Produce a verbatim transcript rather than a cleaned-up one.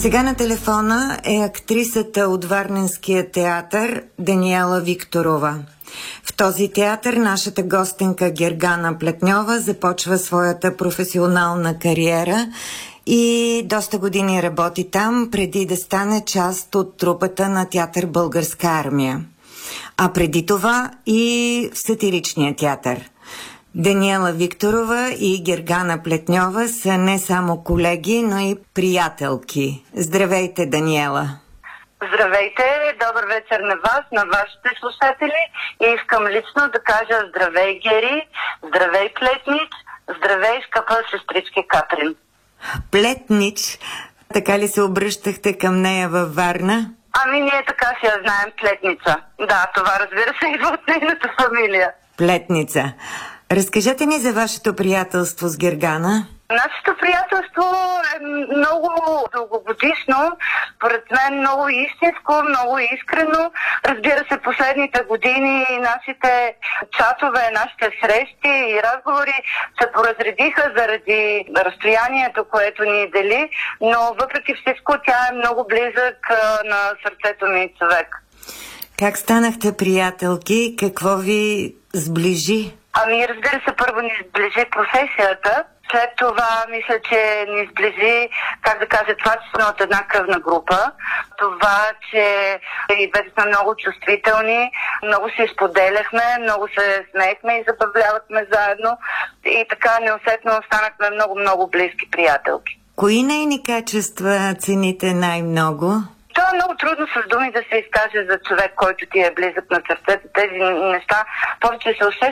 Сега на телефона е актрисата от Варненския театър Даниела Викторова. В този театър нашата гостенка Гергана Плетньова започва своята професионална кариера и доста години работи там, преди да стане част от трупата на театър Българска армия. А преди това и в сатиричния театър. Даниела Викторова и Гергана Плетньова са не само колеги, но и приятелки. Здравейте, Даниела! Здравейте! Добър вечер на вас, на вашите слушатели. И искам лично да кажа здравей, Гери, здравей, Плетнич, здравей, скъпа сестрички Катрин. Плетнич? Така ли се обръщахте към нея във Варна? Ами ние така си я знаем, Плетница. Да, това разбира се идва от нейната фамилия. Плетница. Разкажете ни за вашето приятелство с Гергана. Нашето приятелство е много дългогодишно, поред мен много истинско, много искрено. Разбира се, последните години нашите чатове, нашите срещи и разговори се поразредиха заради разстоянието, което ни дели, но въпреки всичко тя е много близък на сърцето ми човек. Как станахте приятелки? Какво ви сближи? Ами, разбира се, първо ни сближи професията. След това мисля, че ни сближи, как да кажа, това, че сме от една кръвна група. Това, че и двете сме много чувствителни, много се изподеляхме, много се смеехме и забавлявахме заедно. И така неусетно станахме много-много близки приятелки. Кои нейни качества цените най-много? Това е много трудно с думи да се изкаже за човек, който ти е близък на сърцето. Тези неща повече се усещат